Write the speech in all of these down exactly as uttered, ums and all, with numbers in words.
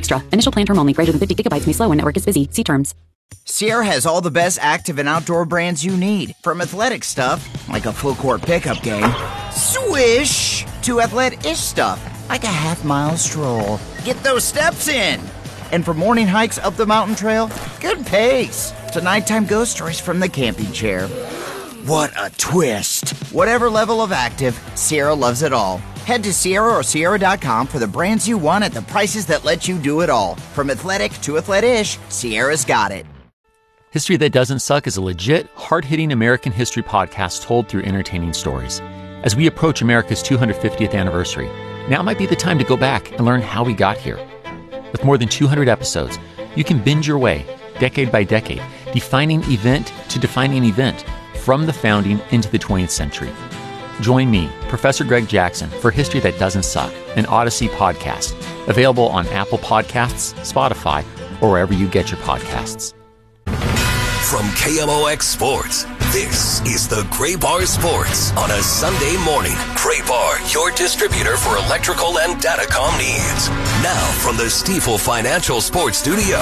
extra. Initial plan term only. Greater than fifty gigabytes may slow when network is busy. See terms. Sierra has all the best active and outdoor brands you need. From athletic stuff, like a full court pickup game, swish, to athletic-ish stuff, like a half-mile stroll. Get those steps in. And for morning hikes up the mountain trail, good pace. To nighttime ghost stories from the camping chair. What a twist. Whatever level of active, Sierra loves it all. Head to Sierra or Sierra dot com for the brands you want at the prices that let you do it all. From athletic to athletic-ish, Sierra's got it. History That Doesn't Suck is a legit, hard-hitting American history podcast told through entertaining stories. As we approach America's two hundred fiftieth anniversary, now might be the time to go back and learn how we got here. With more than two hundred episodes, you can binge your way, decade by decade, defining event to defining event, from the founding into the twentieth century. Join me, Professor Greg Jackson, for History That Doesn't Suck, an Odyssey podcast, available on Apple Podcasts, Spotify, or wherever you get your podcasts. From K M O X Sports, this is the Gray Bar Sports on a Sunday morning. Gray Bar, your distributor for electrical and datacom needs. Now from the Stifel Financial Sports Studio.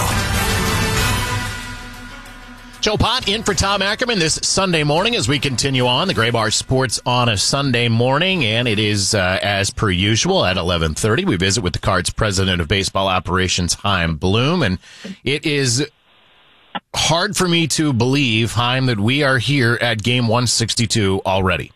Joe Pott in for Tom Ackerman this Sunday morning as we continue on the Gray Bar Sports on a Sunday morning, and it is uh, as per usual at eleven thirty. We visit with the Cards president of baseball operations, Chaim Bloom, and it is hard for me to believe, Chaim, that we are here at game one sixty-two already.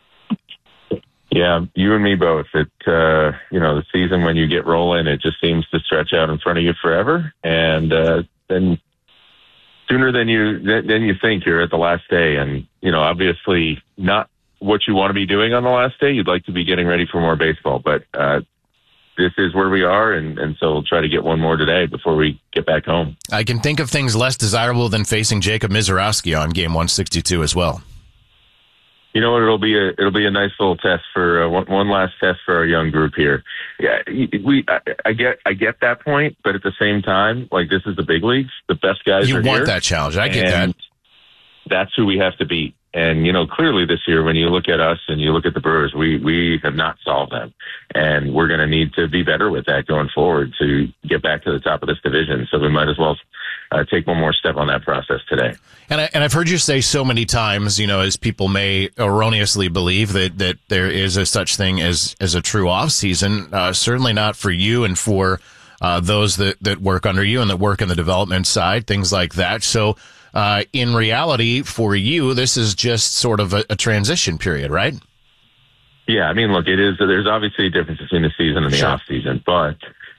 Yeah, you and me both. It, uh, you know, the season when you get rolling, it just seems to stretch out in front of you forever, and uh, then sooner than you than you think you're at the last day. And, you know, obviously not what you want to be doing on the last day. You'd like to be getting ready for more baseball, but uh, this is where we are, and, and so we'll try to get one more today before we get back home. I can think of things less desirable than facing Jacob Misiorowski on game one sixty-two as well. You know what? It'll be a it'll be a nice little test for uh, one, one last test for our young group here. Yeah, we I, I get I get that point, but at the same time, like, this is the big leagues. The best guys you are want here, that challenge. I get and that. That's who we have to beat. And, you know, clearly this year, when you look at us and you look at the Brewers, we, we have not solved them. And we're going to need to be better with that going forward to get back to the top of this division. So we might as well uh, take one more step on that process today. And, I, and I've heard you say so many times, you know, as people may erroneously believe that, that there is a such thing as, as a true off season. Uh, certainly not for you and for uh, those that, that work under you and that work in the development side, things like that. So, Uh, in reality, for you, this is just sort of a, a transition period, right? Yeah, I mean, look, it is. There's obviously a difference between the season and the Sure. off season, but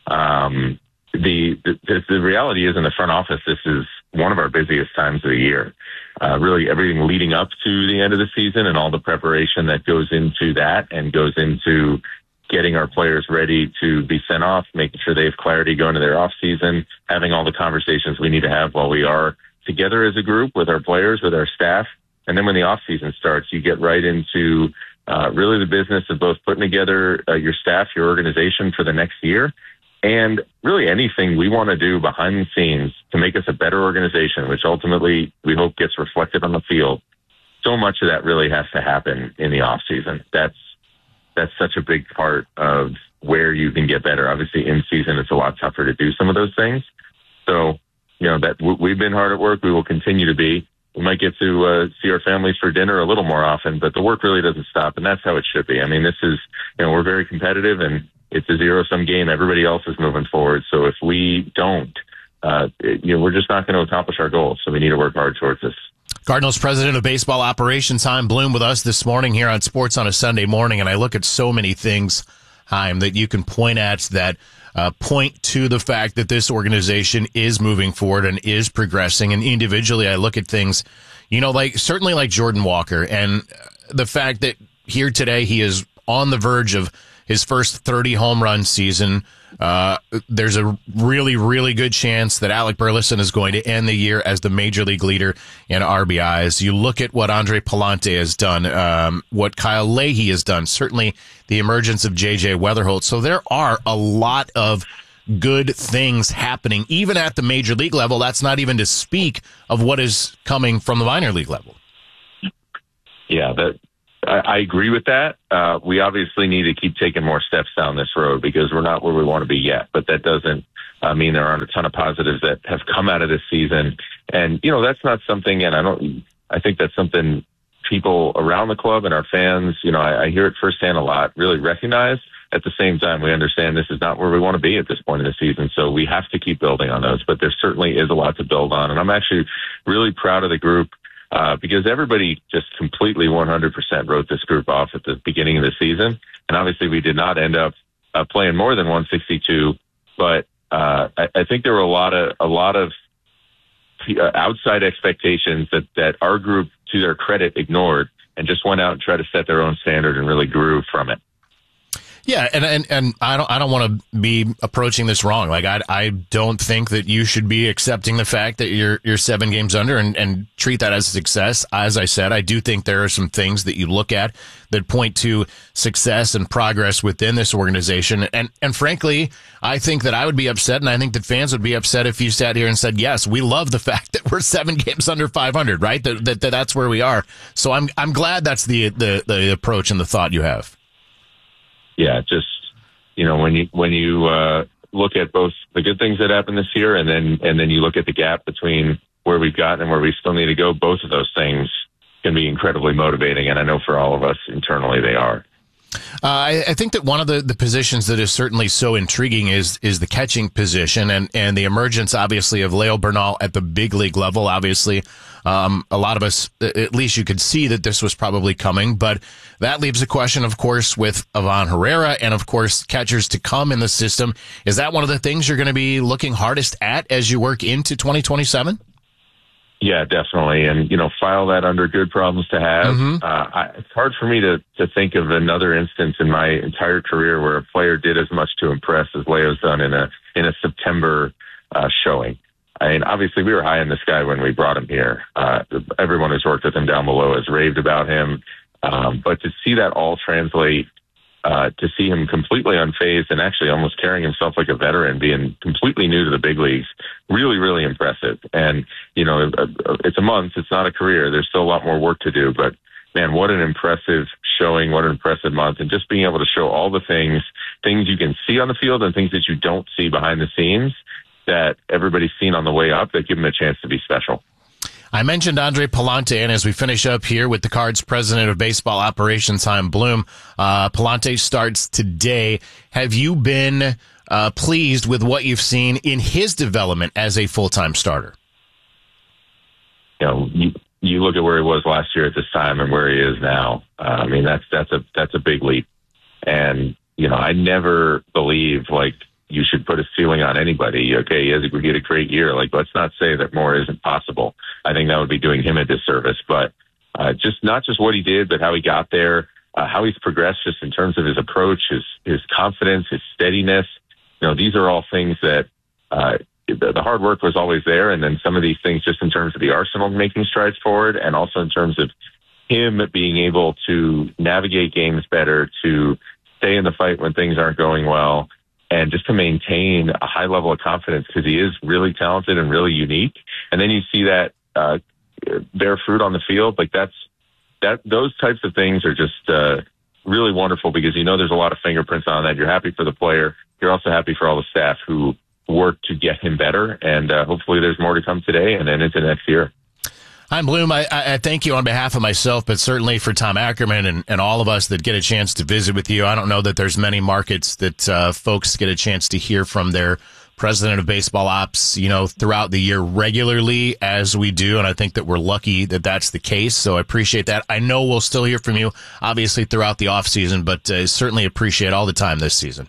um, the, the the reality is, in the front office, this is one of our busiest times of the year. Uh, really, everything leading up to the end of the season and all the preparation that goes into that and goes into getting our players ready to be sent off, making sure they have clarity going to their off season, having all the conversations we need to have while we are together as a group with our players, with our staff. And then when the off season starts, you get right into uh, really the business of both putting together uh, your staff, your organization for the next year, and really anything we want to do behind the scenes to make us a better organization, which ultimately we hope gets reflected on the field. So much of that really has to happen in the off season. That's, that's such a big part of where you can get better. Obviously in season, it's a lot tougher to do some of those things. So, you know, that we've been hard at work. We will continue to be. We might get to uh, see our families for dinner a little more often, but the work really doesn't stop, and that's how it should be. I mean, this is, you know, we're very competitive, and it's a zero-sum game. Everybody else is moving forward. So if we don't, uh, it, you know, we're just not going to accomplish our goals. So we need to work hard towards this. Cardinals president of baseball operations, Chaim Bloom, with us this morning here on Sports on a Sunday morning, and I look at so many things, Chaim, that you can point at that Uh, point to the fact that this organization is moving forward and is progressing. And individually, I look at things, you know, like certainly like Jordan Walker, and the fact that here today he is on the verge of his first thirty home run season. Uh, there's a really, really good chance that Alec Burleson is going to end the year as the major league leader in R B Is. You look at what Andre Palante has done, um, what Kyle Leahy has done, certainly the emergence of J J Weatherholt. So there are a lot of good things happening, even at the major league level. That's not even to speak of what is coming from the minor league level. Yeah, that I, I agree with that. Uh, we obviously need to keep taking more steps down this road because we're not where we want to be yet. But that doesn't I mean, there aren't a ton of positives that have come out of this season. And, you know, that's not something, and I don't, I think that's something people around the club and our fans, you know, I, I hear it firsthand a lot, really recognize. At the same time, we understand this is not where we want to be at this point in the season. So we have to keep building on those, but there certainly is a lot to build on. And I'm actually really proud of the group, uh, because everybody just completely one hundred percent wrote this group off at the beginning of the season. And obviously we did not end up uh, playing more than one sixty-two, but Uh, I, I think there were a lot of a lot of uh, outside expectations that, that our group, to their credit, ignored and just went out and tried to set their own standard and really grew from it. Yeah, and, and and I don't I don't want to be approaching this wrong. Like I I don't think that you should be accepting the fact that you're you're seven games under and, and treat that as a success. As I said, I do think there are some things that you look at that point to success and progress within this organization. And and frankly, I think that I would be upset, and I think that fans would be upset if you sat here and said, "Yes, we love the fact that we're seven games under five hundred." Right? That, that, that that's where we are. So I'm I'm glad that's the the the approach and the thought you have. Yeah, just, you know, when you when you uh, look at both the good things that happened this year and then and then you look at the gap between where we've gotten and where we still need to go, both of those things can be incredibly motivating. And I know for all of us internally they are. Uh, I, I think that one of the, the positions that is certainly so intriguing is is the catching position and, and the emergence, obviously, of Leo Bernal at the big league level. Obviously, um, a lot of us, at least you could see that this was probably coming, but that leaves a question, of course, with Ivan Herrera and, of course, catchers to come in the system. Is that one of the things you're going to be looking hardest at as you work into twenty twenty-seven? Yeah, definitely. And, you know, file that under good problems to have. Mm-hmm. Uh, I, it's hard for me to, to think of another instance in my entire career where a player did as much to impress as Leo's done in a, in a September uh, showing. I mean, obviously we were high in the sky when we brought him here. Uh, everyone who's worked with him down below has raved about him. Um, but to see that all translate, uh, to see him completely unfazed and actually almost carrying himself like a veteran, being completely new to the big leagues, really, really impressive. And, you know, it's a month. It's not a career. There's still a lot more work to do. But, man, what an impressive showing, what an impressive month. And just being able to show all the things, things you can see on the field and things that you don't see behind the scenes that everybody's seen on the way up that give him a chance to be special. I mentioned Andre Pallante, and as we finish up here with the Cards president of baseball operations, Chaim Bloom, uh, Pallante starts today. Have you been uh, pleased with what you've seen in his development as a full-time starter? You know, you, you look at where he was last year at this time and where he is now. Uh, I mean, that's that's a that's a big leap. And you know, I never believe like you should put a ceiling on anybody. Okay, he has we get a great year. Like, let's not say that more isn't possible. I think that would be doing him a disservice. But uh, just not just what he did, but how he got there, uh, how he's progressed just in terms of his approach, his his confidence, his steadiness. You know, these are all things that uh, the, the hard work was always there. And then some of these things just in terms of the arsenal making strides forward, and also in terms of him being able to navigate games better, to stay in the fight when things aren't going well, and just to maintain a high level of confidence because he is really talented and really unique. And then you see that uh, bear fruit on the field. Like that's that. Those types of things are just uh, really wonderful because you know there's a lot of fingerprints on that. You're happy for the player. You're also happy for all the staff who work to get him better. And uh, hopefully there's more to come today and then into next year. Chaim Bloom, I, I thank you on behalf of myself, but certainly for Tom Ackerman and, and all of us that get a chance to visit with you. I don't know that there's many markets that uh, folks get a chance to hear from their president of baseball ops, you know, throughout the year regularly as we do. And I think that we're lucky that that's the case. So I appreciate that. I know we'll still hear from you, obviously, throughout the off season, but uh, certainly appreciate all the time this season.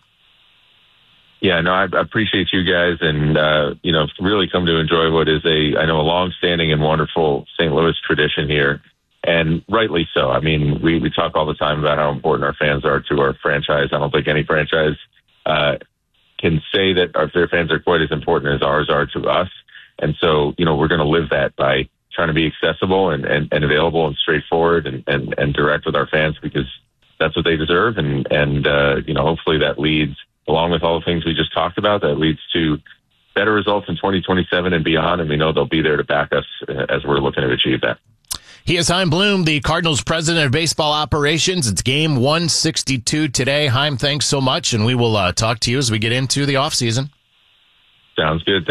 Yeah, no, I appreciate you guys and, uh, you know, really come to enjoy what is a, I know, a long-standing and wonderful Saint Louis tradition here, and rightly so. I mean, we, we talk all the time about how important our fans are to our franchise. I don't think any franchise uh, can say that our, their fans are quite as important as ours are to us. And so, you know, we're going to live that by trying to be accessible and, and, and available and straightforward and, and, and direct with our fans because that's what they deserve. And, and uh, you know, hopefully that leads, along with all the things we just talked about, that leads to better results in twenty twenty-seven and beyond. And we know they'll be there to back us as we're looking to achieve that. He is Chaim Bloom, the Cardinals president of baseball operations. It's game one sixty-two today. Chaim, thanks so much. And we will uh, talk to you as we get into the offseason. Sounds good.